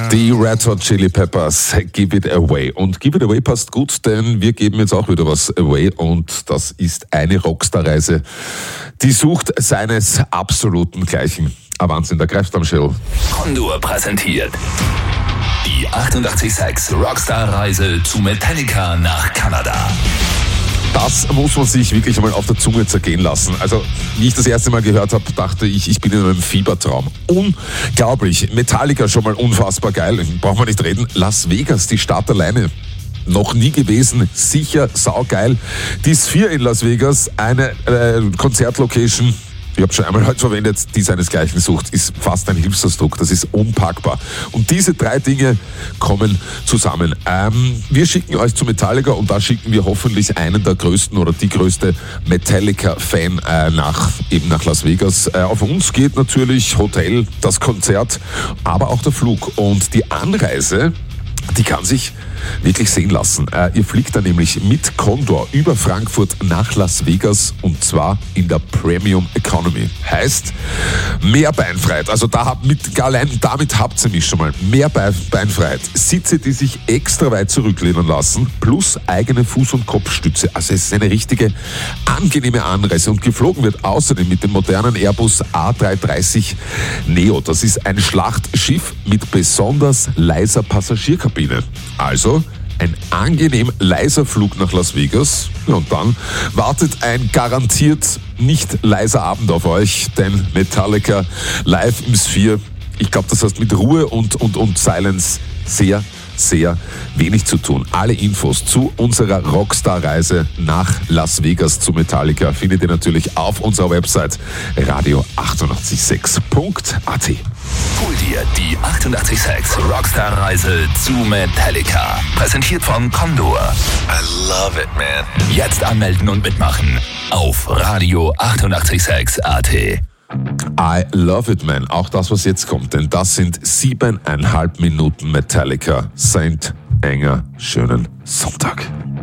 Die Red Hot Chili Peppers, Give It Away. Und Give It Away passt gut, denn wir geben jetzt auch wieder was away und das ist eine Rockstar-Reise, die sucht seines absoluten Gleichen. Wahnsinn, der greift am Schädel. Condor präsentiert die 88.6 Rockstar-Reise zu Metallica nach Kanada. Das muss man sich wirklich einmal auf der Zunge zergehen lassen. Also, wie ich das erste Mal gehört habe, dachte ich bin in einem Fiebertraum. Unglaublich. Metallica schon mal unfassbar geil. Brauchen wir nicht reden. Las Vegas, die Stadt alleine. Noch nie gewesen, sicher saugeil. Die Sphere in Las Vegas, eine Konzertlocation. Ich habe schon einmal heute verwendet, die seinesgleichen sucht, ist fast ein Hilfsausdruck, das ist unpackbar. Und diese drei Dinge kommen zusammen. Wir schicken euch zu Metallica und da schicken wir hoffentlich einen der größten oder die größte Metallica-Fan nach Las Vegas. Auf uns geht natürlich Hotel, das Konzert, aber auch der Flug. Und die Anreise, die kann sich wirklich sehen lassen. Ihr fliegt dann nämlich mit Condor über Frankfurt nach Las Vegas und zwar in der Premium Economy. Heißt, mehr Beinfreiheit. Also allein damit habt ihr mich schon mal. Mehr Beinfreiheit. Sitze, die sich extra weit zurücklehnen lassen, plus eigene Fuß- und Kopfstütze. Also es ist eine richtige angenehme Anreise und geflogen wird außerdem mit dem modernen Airbus A330 Neo. Das ist ein Schlachtschiff mit besonders leiser Passagierkabine. Also ein angenehm leiser Flug nach Las Vegas. Und dann wartet ein garantiert nicht leiser Abend auf euch, denn Metallica live im Sphere. Ich glaube, das heißt mit Ruhe und Silence sehr, sehr wenig zu tun. Alle Infos zu unserer Rockstar-Reise nach Las Vegas zu Metallica findet ihr natürlich auf unserer Website radio886.at. Hol dir die 88.6 Rockstar-Reise zu Metallica. Präsentiert von Condor. I love it, man. Jetzt anmelden und mitmachen auf radio886.at. I love it, man. Auch das, was jetzt kommt, denn das sind 7,5 Minuten Metallica. Saint Enger, schönen Sonntag.